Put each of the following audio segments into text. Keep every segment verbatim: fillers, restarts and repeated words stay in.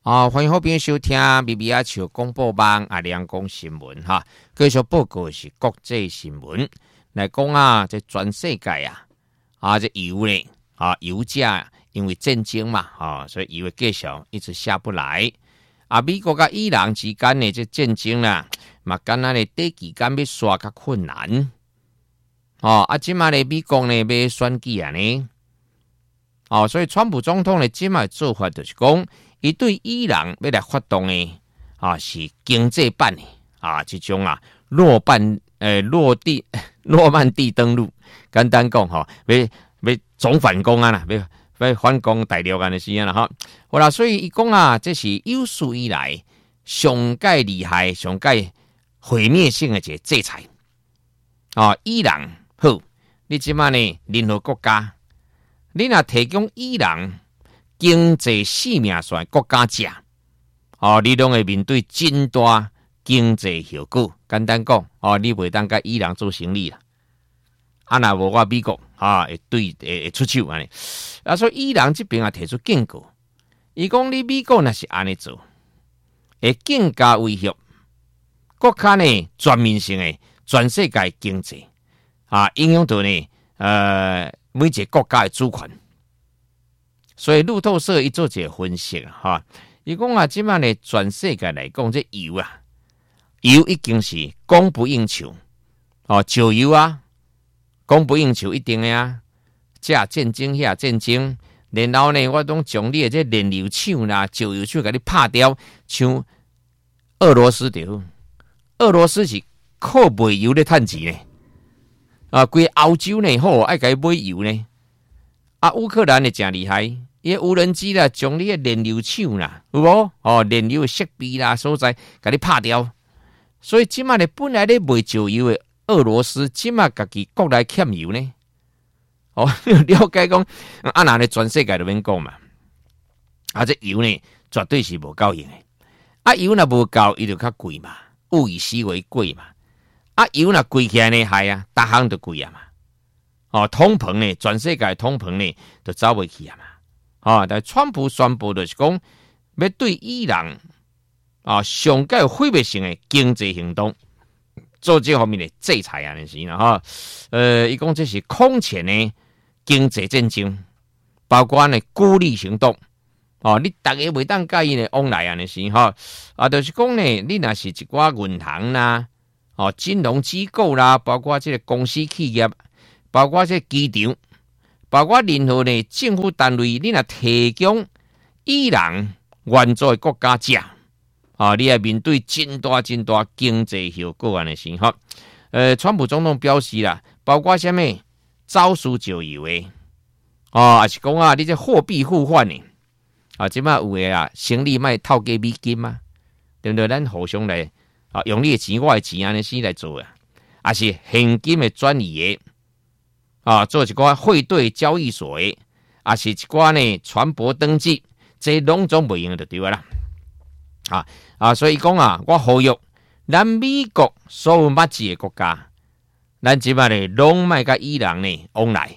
啊，欢迎好朋友收听 B B 阿球广播网阿亮讲新闻哈。继续报告是国际新闻来讲啊，这全世界啊，啊这油呢啊油价因为战争嘛啊，所以油的继续一直下不来。啊，美国甲伊朗之间的这战争啦，嘛敢若咧短期间要刷较困难。哦，啊，即马咧美国呢要选举啊呢，哦，所以川普总统咧即马做法就是讲。伊对伊朗要来发动的啊，是经济版的啊，这种啊落半呃落地诺曼底登陆，简单讲吼，要要总反攻啊啦，要要反攻大陆安尼时啊啦哈。好啦，所以伊讲啊，这是有史以来上界厉害、上界毁灭性的一个制裁啊。伊朗好，你即马呢，任何国家，你若提供伊朗。经济性命线国家食，哦，你拢会面对真大经济效果。简单讲，哦，你袂当甲伊朗做生意啦。啊，若无我美国啊，会对会出手安尼。啊，所以伊朗这边也提出警告，伊讲你美国若是安尼做，会更加威胁国家呢全面性的全世界经济啊，影响到呢呃每一个国家的主权。所以路透社一做一个分析啊，哈，伊讲啊，即摆呢全世界来讲，这油啊，油已经是供不应求哦，石油啊，供不应求一定的啊，这战争遐战争，然后呢，我拢将你的这燃油厂啦、石油厂给你拍掉，像俄罗斯着，俄罗斯是靠卖油咧趁钱呢，啊，规欧洲呢好爱甲伊买油呢。啊，乌克兰的真厉害，伊无人机啦，将你的燃油厂啦，有无？哦，燃油的设备啦所在，甲你拍掉。所以即马咧，本来咧卖石油的俄罗斯，即马家己国内欠油呢。哦，了解讲，啊，那咧全世界都免讲嘛。啊，这油呢，绝对是无够用的。啊，油若无够，伊就较贵嘛，物以稀为贵嘛。啊，油若贵起来呢，系啊，逐项都贵啊嘛。哦，通膨呢，全世界通膨呢，都走不去啊嘛！啊，但川普宣布就是讲，要对伊朗啊上较有毁灭性的经济行动做这方面的制裁啊，那是啦哈。呃，伊讲这是空前的经济战争，包括呢孤立行动。哦，你大家袂当介意呢往来啊，那是哈。啊，就是讲呢，你若是一寡银行啦，哦，金融机构啦，包括这个公司企业。包括这机场，包括任何呢政府单位，你若提供伊朗援助的国家食，啊，你也面对真大真大经济效果安尼是哈。呃，川普总统表示啦，包括什么招数石油的，啊，也是讲啊，你这货币互换的，啊，即摆有诶啊，生理卖透给美金嘛，对不对？咱互相来啊，用你的钱，我的钱安尼先来做啊，也是现金的转移的。啊，做一寡汇兑交易所的，啊是一寡呢船舶登记，这拢总袂用就对啦。啊啊，所以讲啊，我呼吁咱美国所有捌字的国家，咱即摆呢拢卖甲伊朗呢往来。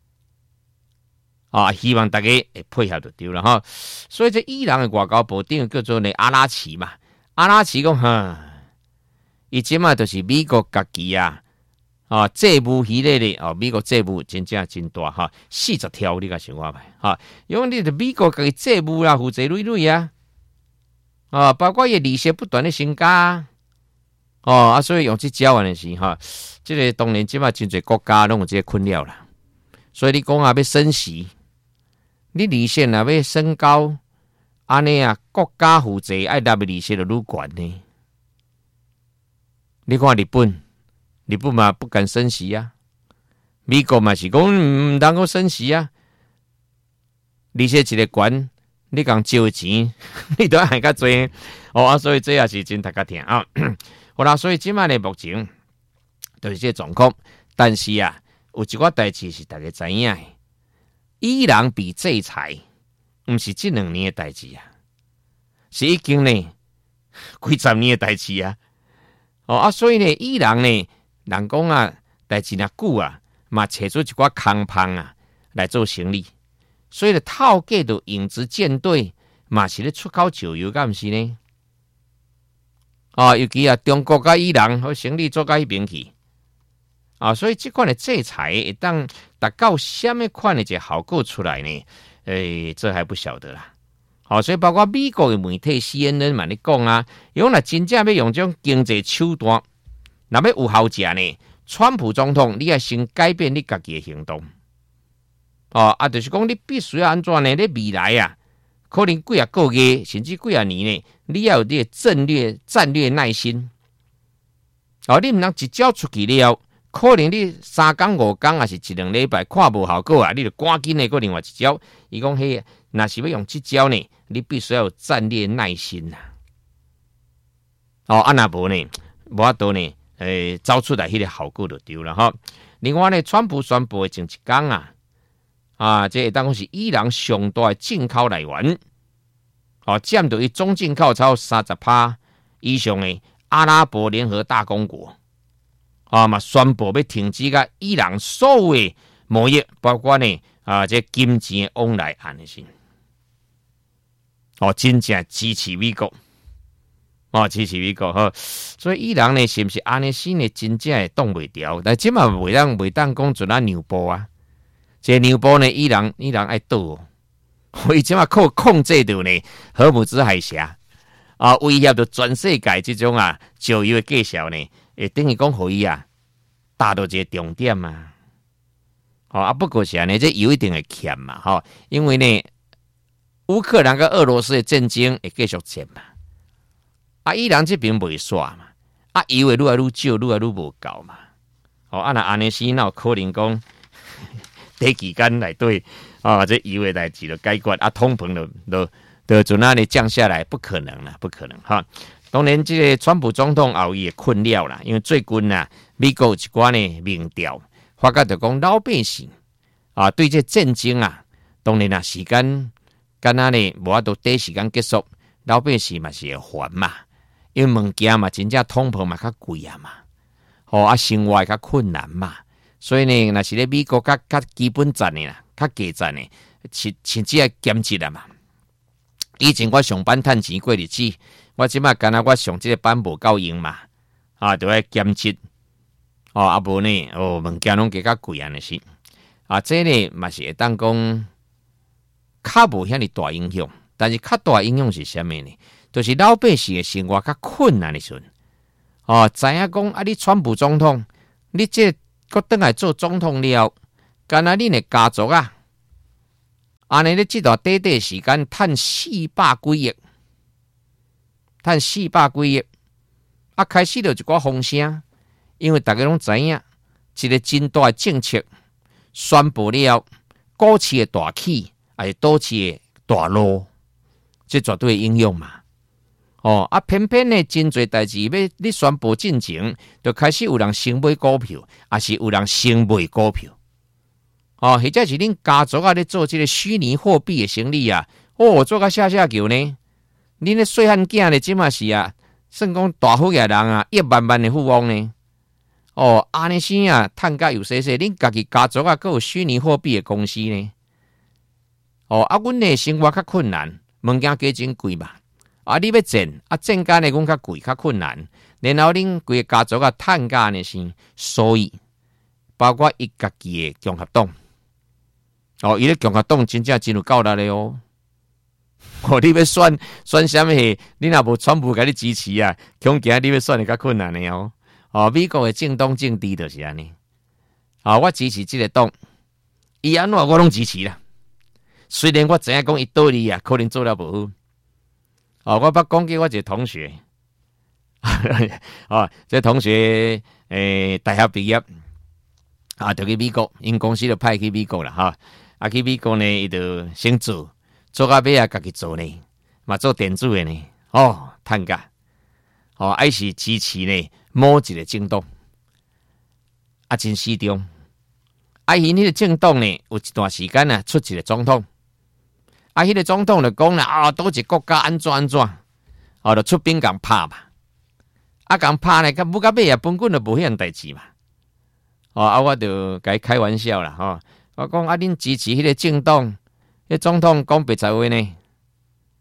啊，希望大家会配合就对了哈。所以这伊朗的外交部长叫做呢阿拉奇嘛，阿拉奇讲哈，伊即摆就是美国家己啊。啊，债务系列的哦，美国债务真正真大哈，四十条你个想看卖哈，因为你的美国嘅债务啦，负债累累啊，啊，包括伊利息不断的增加，哦啊，所以用这招安尼是哈，这个当然即马真侪国家拢有这个困扰啦，所以你讲啊要升息，你利息啊要升高，安尼啊国家负债爱纳利息就愈悬呢，你看日本。日本嘛不敢升息啊，美国嘛是讲唔能够升息啊，利息一个悬，你讲借钱，你都还较多哦啊，所以这也是真大家听啊。好啦，所以今麦呢目前就是这状况，但是啊，有一寡代志是大家知影的，伊朗被制裁，唔是这两年的代志啊，是已经呢几十年的代志啊。哦啊，所以呢，伊朗呢。人讲啊，代志若久啊，嘛找出一寡空棒啊来做生意，所以呢，套价就影子舰队嘛是咧出口石油，敢毋是呢？啊，尤其啊，中国甲伊朗好生理做甲迄边去啊，所以这款的制裁会当达到什么款的一个效果出来呢？诶，这还不晓得啦。好、哦，所以包括美国的媒体 C N N 嘛，你讲啊，用若真正要用这种经济手段，若要有效价呢？川普总统，你要先改变你家己的行动。哦，啊，就是讲你必须要安怎呢？你未来啊，可能几啊个月，甚至几啊年呢，你要有你的战略战略耐心。哦，你唔能一招出去了，可能你三工五工啊，是一两礼拜看无效果啊，你就赶紧的过另外一招。伊讲嘿，若是要用这招呢，你必须要有战略耐心呐、啊。哦，啊那无呢，无法度呢，诶，走出来迄个效果就对了哈。另外呢，川普宣布的前一天啊。啊，这当讲是伊朗上大的进口来源，哦，占到伊总进口超三十趴以上的阿拉伯联合大公国，啊嘛宣布要停止甲伊朗所有的贸易，包括呢啊这金钱的往来安尼先，哦，真正支持美国，哦，支持美国哈，所以伊朗呢是不是安尼先呢？真正会挡袂牢，但即嘛袂当袂当讲做咱牛步啊。这牛波呢，伊朗伊朗爱倒哦，伊即马靠控制住呢，荷姆兹海峡啊，威胁到全世界这种啊石油的介绍呢，会等于讲互伊啊达到一个重点嘛。哦啊，不过是安尼，这有一定会欠嘛，吼、哦，因为呢，乌克兰跟俄罗斯的战争会继续战嘛，啊，伊朗这边袂煞嘛，啊，油会愈来愈少，愈来愈无够嘛，哦，啊那安尼是哪有可能讲？短期间来对啊，这油的代志就解决啊，通膨就就就就那里降下来，不可能啦，不可能哈。当然，这个川普总统后也困了啦，因为最近呐，美国有一寡呢民调，发觉就讲老百姓啊，对这战争啊，当然啦，时间干那呢，无法度短时间结束，老百姓嘛是会烦嘛，因为物件嘛，真正通膨嘛较贵啊嘛，哦啊，生活较困难嘛。所以呢，那是咧美国较较基本站的啦，较基站的，甚甚至系兼职啦嘛。以前我上班趁钱过日子，我即马干那我上这个班无够用嘛，啊，就要兼职。哦，啊无呢，哦，物件拢加较贵安尼是。啊，这呢嘛是会当讲较无遐尼大影响，但是较大影响是啥物呢？就是老百姓的生活较困难的时阵。哦，知影讲啊，你川普总统，你这搁倒来做总统了，干那恁的家族啊，安尼咧这段短短时间趁四百几亿，趁四百几亿，啊开始就一寡风声，因为大家拢知影，一个真大的政策宣布了，股市的大起，还是股市的大落，这绝对影响嘛。哦，啊，偏偏呢，真侪代志要你宣布进前，就开始有人先买股票，还是有人先卖股票。哦，或者是恁家族啊，咧做这个虚拟货币的生意啊，哦，做个下下球呢，恁咧细汉囝呢，即嘛是啊，算讲大富嘅人啊，亿万万的富翁呢。哦，安尼先啊，趁甲有些些，恁家己家族啊，佮有虚拟货币的公司呢。哦，啊，阮呢生活较困难，物件价真贵嘛。啊！你要挣啊，挣干呢，讲较贵，较困难。然后恁规个家族啊，趁干呢是，所以包括伊家己的共和党，哦，伊咧共和党真正真有够力的哦。哦，你要选选什么？你若无全部甲你支持啊，恐惊你要选的较困难的哦。哦，美国的政党政治就是安尼。啊、哦，我支持这个党，伊安怎我拢支持啦。虽然我知影讲伊道理啊，可能做了无好。哦，我捌讲给我一个同学，哦，这同学诶、欸，大学毕业啊，就去美国，因公司就派去美国了哈。啊，去美国呢，伊就先做，做到尾啊，家己做呢，嘛做电子的呢，哦，趁价，哦，还是支持呢某一个政党，啊，真始终，啊，因迄个政党呢，有一段时间啊，出一个总统。啊，迄、那个总统就讲啦，啊，倒一个国家安怎安怎，哦，就出兵共拍嘛。啊，共拍呢，甲不甲尾啊，本根就无迄样代志嘛。哦，啊，我就甲伊开玩笑啦，吼、哦，我讲啊，恁支持迄个政党，迄总统讲白话呢，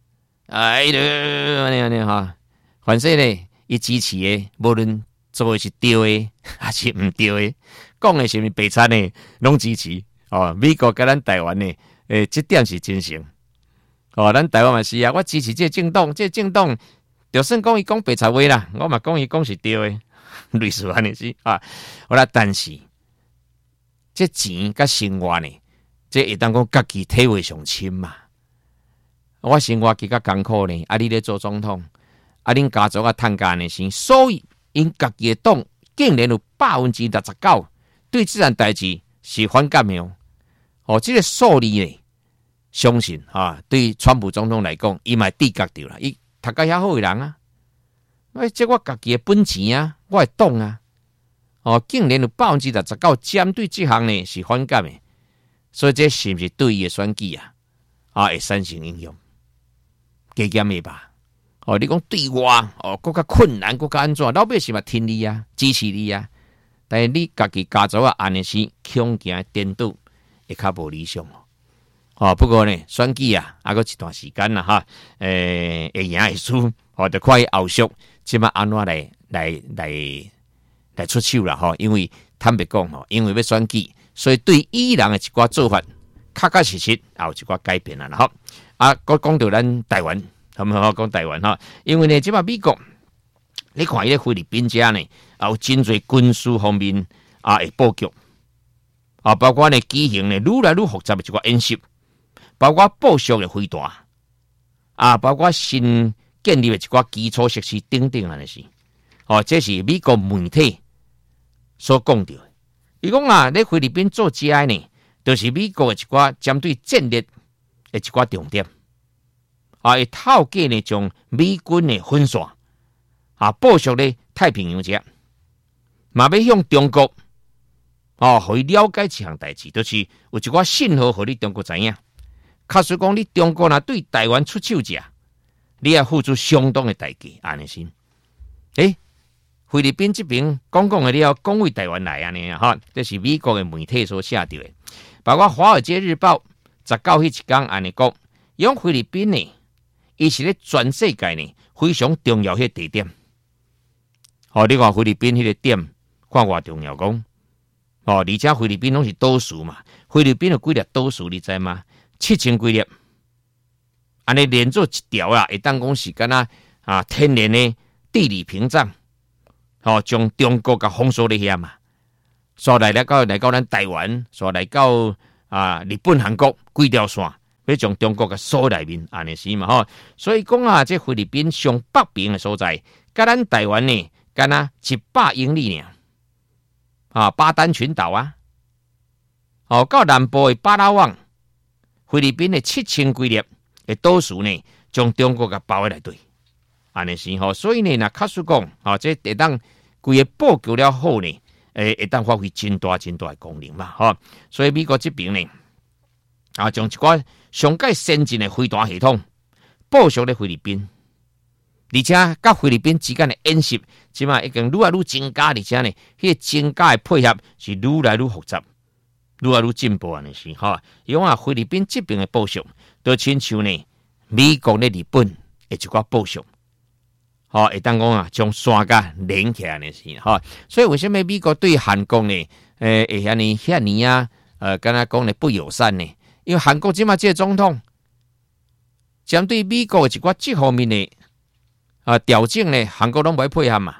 哎，安尼安尼哈，反正咧，伊支持的，无论做的是对的还是唔对的，讲的是咪白惨的，拢支持。哦，美国甲咱台湾呢，诶，这点是真诚。哦，咱台湾嘛是啊，我支持这政党，这政党就算讲伊讲白贼话啦，我嘛讲伊讲是对的，类似安尼是啊。好啦，但是这钱甲生活呢，这会当讲家己体会上深嘛。我生活更较艰苦呢，啊，你咧做总统，啊，恁家族啊趁家呢是，所以因家己的党竟然有百分之六十九对这件代志是反感的哦。哦，这个数字呢，相信啊，对川普总统来讲，伊嘛地格掉啦，伊读甲遐好的人啊，哎，这我家己的本钱啊，我的党啊，哦，竟然有百分之六十九针对这项呢是反感的，所以这是不是对伊的选举啊，啊会产生影响？加减的吧？哦，你讲对我哦，更加困难，更加安怎？老百姓嘛听你啊，支持你啊，但是你家己家族啊，安尼是恐惊颠倒，会较无理想哦。哦，不过呢，选举啊，还有一段时间啦哈，诶、欸，会赢会输，哦，就看伊后续即马安怎来来来来出手啦哈。因为坦白讲吼，因为要选举，所以对伊人的一寡做法，确确实实也有一寡改变啦哈。啊，我讲到咱台湾，好唔好？讲台湾哈，因为呢，即马美国，你看伊咧菲律宾遮呢，也有真侪军事方面啊会布局，啊，包括呢机型呢愈来愈复杂的一寡演习，包括部署的飞弹，啊，包括新建立的一寡基础设施等等安尼是，哦，这是美国媒体所讲到的。伊讲啊，咧菲律宾做遮呢，就是美国的一寡针对战略的一寡重点，啊，会透过呢将美军的分散，啊，部署咧太平洋遮，嘛要向中国，哦，互伊了解这项代志，就是有一寡信号，互你中国知影。假使讲你中国若对台湾出手者，你要付出相当的代价，安尼先。诶，菲律宾这边讲讲的了，讲为台湾来安尼啊，哈，这是美国的媒体所写到的，包括《华尔街日报》十九迄一天安尼讲，用菲律宾呢，伊是咧全世界呢非常重要迄地点。哦，你看菲律宾迄个点，看偌重要讲。哦，而且菲律宾拢是岛屿嘛，菲律宾有几粒岛屿你知吗？七千几粒，安尼连做一条啦，会当讲是敢若啊天然的地理屏障，哦，将中国甲封锁咧遐嘛，所来来到来到咱台湾，所来到啊日本、韩国几条线，要将中国甲锁内面，安尼是嘛吼。所以讲啊，这菲律宾上北边的所在，甲咱台湾呢，敢若一百英里呢，啊巴丹群岛啊，哦，到南部的巴拉望。菲律宾的七千几粒的岛屿呢，将中国给包围来对，安尼是吼，所以呢，那确实讲，啊，这会当规个布局了后呢，诶，会当发挥真大真大的功能嘛，吼，所以美国这边呢，啊，将一寡上界先进的飞弹系统部署咧菲律宾，而且甲菲律宾之间的演习，即嘛已经愈来愈增加，而且呢，迄个增加的配合是愈来愈复杂。愈来愈进步安尼是哈，因为啊菲律宾这边的部署，都亲像呢美国咧日本的一寡部署，好会当讲啊将山甲连起来安尼是哈，所以为什么美国对韩国呢？诶、呃，会遐尼遐尼啊？呃，敢若讲呢不友善呢？因为韩国即马这个总统针对美国的一寡这方面的啊调整呢，韩国拢不会配合嘛。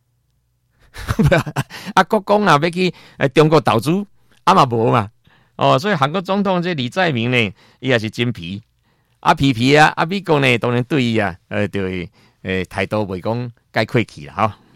啊，国讲啊要去呃中国投资。啊嘛无嘛，哦，所以韩国总统这李在明呢，伊也是真皮，啊皮皮啊，啊美国呢当然对伊啊，呃对，诶态度袂讲介客气啦，吼。